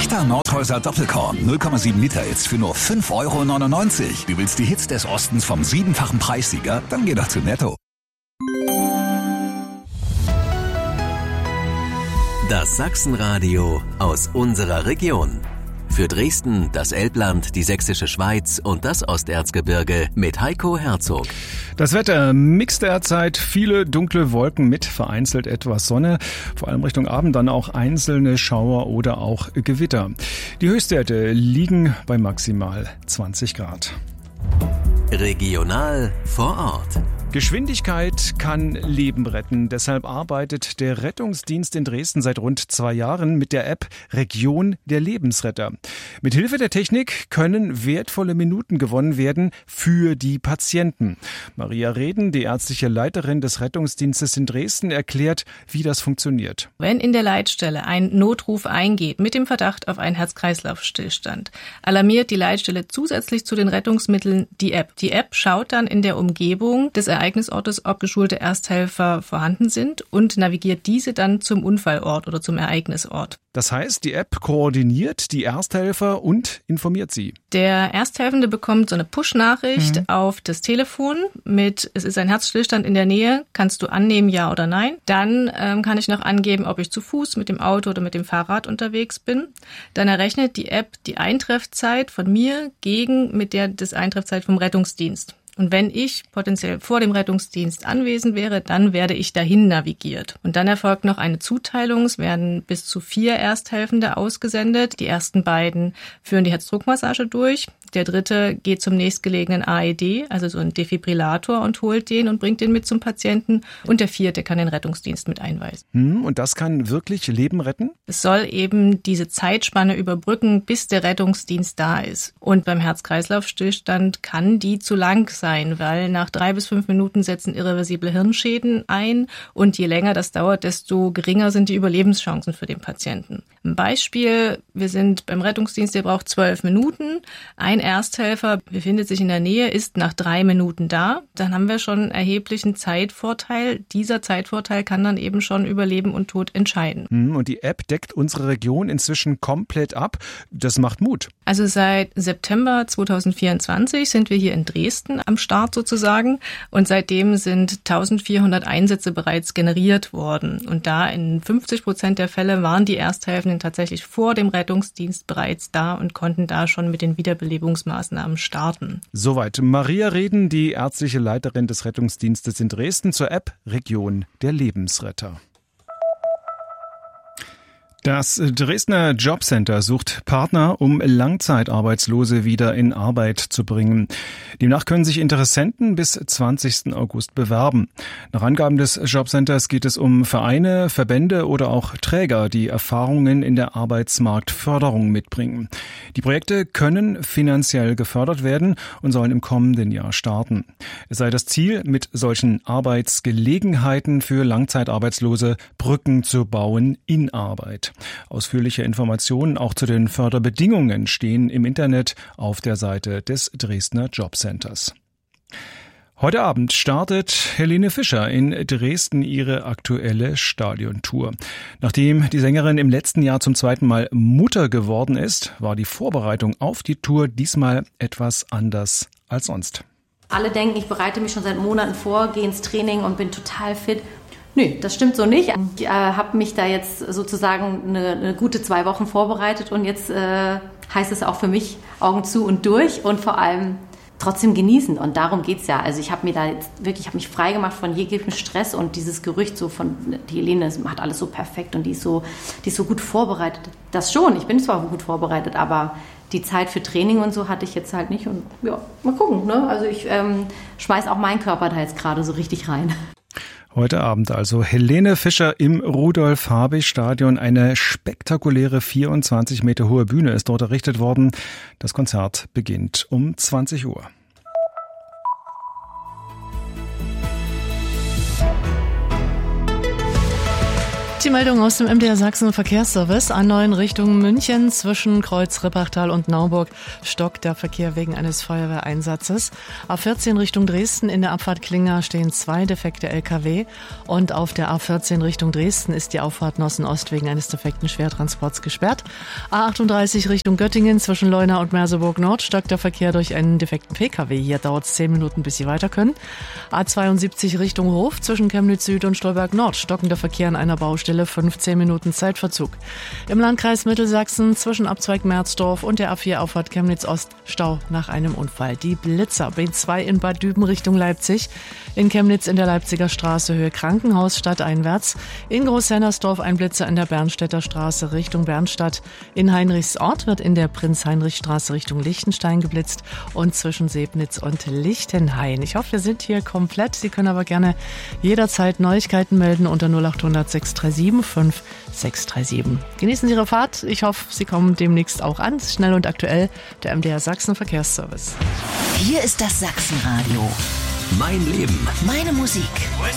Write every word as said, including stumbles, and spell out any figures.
Echter Nordhäuser Doppelkorn null Komma sieben Liter jetzt für nur fünf Euro neunundneunzig. Du willst die Hits des Ostens vom siebenfachen Preissieger? Dann geh doch zu Netto. Das Sachsenradio aus unserer Region. Für Dresden, das Elbland, die Sächsische Schweiz und das Osterzgebirge mit Heiko Herzog. Das Wetter mixt derzeit, viele dunkle Wolken mit vereinzelt etwas Sonne. Vor allem Richtung Abend dann auch einzelne Schauer oder auch Gewitter. Die Höchstwerte liegen bei maximal zwanzig Grad. Regional vor Ort. Geschwindigkeit kann Leben retten. Deshalb arbeitet der Rettungsdienst in Dresden seit rund zwei Jahren mit der App Region der Lebensretter. Mit Hilfe der Technik können wertvolle Minuten gewonnen werden für die Patienten. Maria Reden, die ärztliche Leiterin des Rettungsdienstes in Dresden, erklärt, wie das funktioniert. Wenn in der Leitstelle ein Notruf eingeht mit dem Verdacht auf einen Herz-Kreislauf-Stillstand, alarmiert die Leitstelle zusätzlich zu den Rettungsmitteln die App. Die App schaut dann in der Umgebung des Ereignisortes, ob geschulte Ersthelfer vorhanden sind und navigiert diese dann zum Unfallort oder zum Ereignisort. Das heißt, die App koordiniert die Ersthelfer und informiert sie. Der Ersthelfende bekommt so eine Push-Nachricht mhm. auf das Telefon mit, es ist ein Herzstillstand in der Nähe, kannst du annehmen, ja oder nein. Dann ähm, kann ich noch angeben, ob ich zu Fuß, mit dem Auto oder mit dem Fahrrad unterwegs bin. Dann errechnet die App die Eintreffzeit von mir gegen mit der des Eintreffzeit vom Rettungsdienst. Und wenn ich potenziell vor dem Rettungsdienst anwesend wäre, dann werde ich dahin navigiert. Und dann erfolgt noch eine Zuteilung. Es werden bis zu vier Ersthelfende ausgesendet. Die ersten beiden führen die Herzdruckmassage durch. Der dritte geht zum nächstgelegenen A E D, also so ein Defibrillator, und holt den und bringt den mit zum Patienten. Und der vierte kann den Rettungsdienst mit einweisen. Hm, und das kann wirklich Leben retten? Es soll eben diese Zeitspanne überbrücken, bis der Rettungsdienst da ist. Und beim Herz-Kreislauf-Stillstand kann die zu lang sein, weil nach drei bis fünf Minuten setzen irreversible Hirnschäden ein. Und je länger das dauert, desto geringer sind die Überlebenschancen für den Patienten. Ein Beispiel, wir sind beim Rettungsdienst, der braucht zwölf Minuten. Ein Ersthelfer befindet sich in der Nähe, ist nach drei Minuten da. Dann haben wir schon einen erheblichen Zeitvorteil. Dieser Zeitvorteil kann dann eben schon über Leben und Tod entscheiden. Und die App deckt unsere Region inzwischen komplett ab. Das macht Mut. Also seit September zweitausendvierundzwanzig sind wir hier in Dresden am Start sozusagen. Und seitdem sind eintausendvierhundert Einsätze bereits generiert worden. Und da in fünfzig Prozent der Fälle waren die Ersthelfenden tatsächlich vor dem Rettungsdienst bereits da und konnten da schon mit den Wiederbelebungsmaßnahmen starten. Soweit Maria Reden, die ärztliche Leiterin des Rettungsdienstes in Dresden, zur App Region der Lebensretter. Das Dresdner Jobcenter sucht Partner, um Langzeitarbeitslose wieder in Arbeit zu bringen. Demnach können sich Interessenten bis zwanzigsten August bewerben. Nach Angaben des Jobcenters geht es um Vereine, Verbände oder auch Träger, die Erfahrungen in der Arbeitsmarktförderung mitbringen. Die Projekte können finanziell gefördert werden und sollen im kommenden Jahr starten. Es sei das Ziel, mit solchen Arbeitsgelegenheiten für Langzeitarbeitslose Brücken zu bauen in Arbeit. Ausführliche Informationen auch zu den Förderbedingungen stehen im Internet auf der Seite des Dresdner Jobcenters. Heute Abend startet Helene Fischer in Dresden ihre aktuelle Stadiontour. Nachdem die Sängerin im letzten Jahr zum zweiten Mal Mutter geworden ist, war die Vorbereitung auf die Tour diesmal etwas anders als sonst. Alle denken, ich bereite mich schon seit Monaten vor, gehe ins Training und bin total fit. Nö, das stimmt so nicht. Ich äh, habe mich da jetzt sozusagen eine, eine gute zwei Wochen vorbereitet und jetzt äh, heißt es auch für mich Augen zu und durch und vor allem trotzdem genießen. Und darum geht's ja. Also ich habe mir da jetzt wirklich, ich habe mich frei gemacht von jeglichem Stress und dieses Gerücht so von, die Helene das macht alles so perfekt und die ist so, die ist so gut vorbereitet. Das schon, ich bin zwar gut vorbereitet, aber die Zeit für Training und so hatte ich jetzt halt nicht. Und ja, mal gucken. Ne? Also ich ähm, schmeiß auch meinen Körper da jetzt gerade so richtig rein. Heute Abend also Helene Fischer im Rudolf-Habich-Stadion. Eine spektakuläre vierundzwanzig Meter hohe Bühne ist dort errichtet worden. Das Konzert beginnt um zwanzig Uhr. die Meldung aus dem M D R Sachsen Verkehrsservice. A neun Richtung München zwischen Kreuz Rippachtal und Nauburg stockt der Verkehr wegen eines Feuerwehreinsatzes. A vierzehn Richtung Dresden in der Abfahrt Klinger stehen zwei defekte L K W und auf der A vierzehn Richtung Dresden ist die Auffahrt Nossen-Ost wegen eines defekten Schwertransports gesperrt. A achtunddreißig Richtung Göttingen zwischen Leuna und Merseburg Nord stockt der Verkehr durch einen defekten P K W. Hier dauert es zehn Minuten, bis Sie weiter können. A zweiundsiebzig Richtung Hof zwischen Chemnitz Süd und Stolberg Nord stockender Verkehr an einer Baustelle, fünfzehn Minuten Zeitverzug. Im Landkreis Mittelsachsen zwischen Abzweig Merzdorf und der A vier Auffahrt Chemnitz Ost Stau nach einem Unfall. Die Blitzer B zwei in Bad Düben Richtung Leipzig, in Chemnitz in der Leipziger Straße Höhe Krankenhaus stadteinwärts, in Großhennersdorf ein Blitzer in der Bernstädter Straße Richtung Bernstadt, in Heinrichsort wird in der Prinz-Heinrich-Straße Richtung Lichtenstein geblitzt und zwischen Sebnitz und Lichtenhain. Ich hoffe, wir sind hier komplett. Sie können aber gerne jederzeit Neuigkeiten melden unter null acht hundert sechs drei sieben fünf sechs drei sieben. Genießen Sie Ihre Fahrt. Ich hoffe, Sie kommen demnächst auch an. Schnell und aktuell, der M D R Sachsen Verkehrsservice. Hier ist das Sachsenradio. Mein Leben. Meine Musik.